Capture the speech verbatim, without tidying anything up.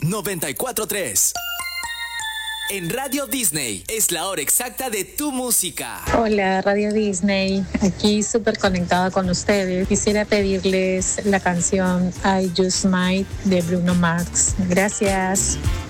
noventa y cuatro punto tres. En Radio Disney es la hora exacta de tu música. Hola, Radio Disney. Aquí súper conectada con ustedes. Quisiera pedirles la canción I Just Might de Bruno Mars. Gracias.